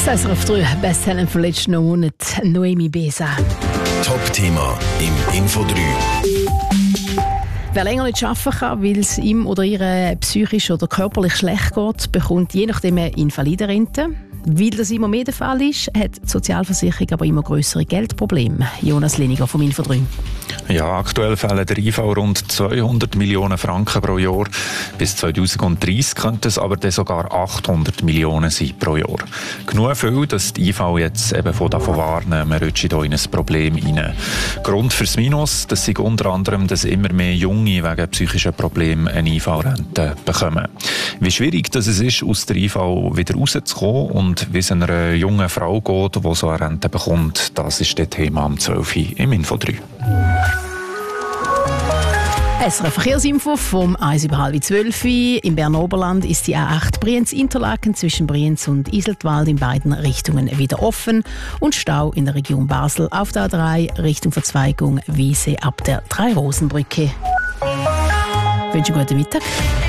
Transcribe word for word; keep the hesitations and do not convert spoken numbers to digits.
S R F drei Bestseller vom letzten Monat, Noemi Besa. Top-Thema im Info drei. Wer länger nicht arbeiten kann, weil es ihm oder ihr psychisch oder körperlich schlecht geht, bekommt je nachdem eine Invalidenrente. Weil das immer mehr der Fall ist, hat die Sozialversicherung aber immer grössere Geldprobleme. Jonas Leniger vom Info drei. Ja, aktuell fehlen der I V rund zweihundert Millionen Franken pro Jahr. Bis zweitausenddreissig könnte es aber dann sogar achthundert Millionen sein pro Jahr. Genug viel, dass die I V jetzt eben von davon warnen, man rutscht hier in ein Problem rein. Grund fürs Minus, das ist unter anderem, dass immer mehr Junge wegen psychischen Problemen eine I V-Rente bekommen. Wie schwierig das es ist, aus der I V wieder rauszukommen und wie es einer jungen Frau geht, die so eine Rente bekommt, das ist das Thema am zwölf Uhr im Info drei. S R F Verkehrsinfo vom eins über halb zwölf. Im Berner Oberland ist die A acht Brienz-Interlaken zwischen Brienz und Iseltwald in beiden Richtungen wieder offen und Stau in der Region Basel auf der A drei Richtung Verzweigung Wiese ab der Drei-Rosen-Brücke. Ich wünsche einen guten Mittag.